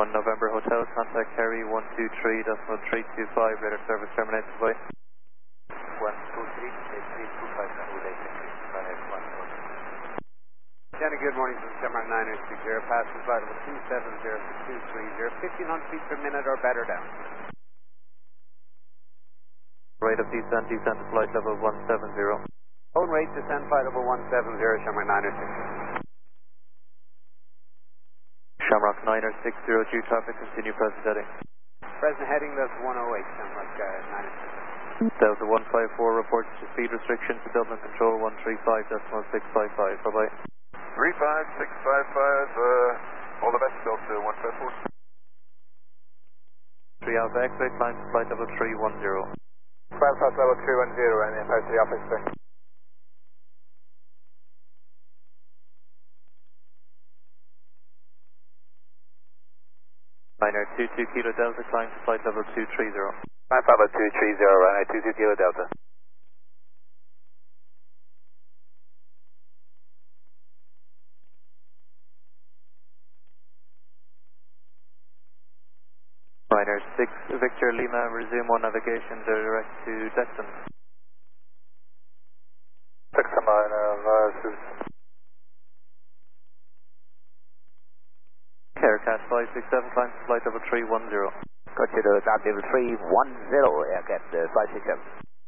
1 November Hotel, contact Harry 123.325, radar service terminated, bye. 123.325, Jenny, good morning from Shamrock 960, passes flight level 270 to 230, 1500 feet per minute or better down. Rate of descent to flight level 170. Own rate, descend flight level 170, Shamrock 960. Shamrock 960, due traffic, continue present heading. Present heading, that's 108, Shamrock 960. Delta 154 reports to speed restriction to Dublin Control 135.655, bye-bye. 35655, all the best, Delta 154. 3 Alpha X-ray, climb to flight level 310. Climb flight level 310 and then out to the office, sir. Niner 22 Kilo Delta, climb to flight level 230. Climb flight level 230, runway 22 Kilo Delta. Niner 6 Victor Lima, resume on navigation direct to Dexon. 6 Miner, Aircat 567, climb to flight level 310. Got you to that level 310, Aircat 567.